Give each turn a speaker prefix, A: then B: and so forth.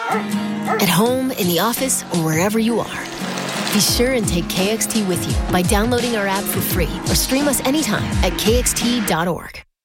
A: At home, in the office, or wherever you are. Be sure and take KXT with you by downloading our app for free or stream us anytime at kxt.org.